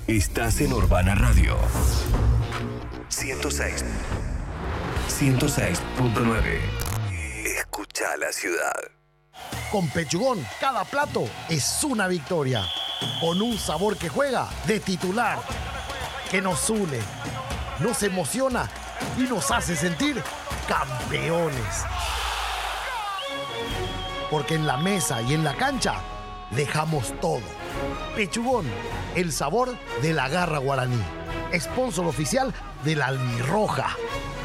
Estás en Urbana Radio 106.9. Escucha la ciudad. Con Pechugón, cada plato es una victoria. Con un sabor que juega de titular, que nos une, nos emociona y nos hace sentir campeones. Porque en la mesa y en la cancha dejamos todo. Pechugón, el sabor de la garra guaraní. Sponsor oficial de la Albirroja.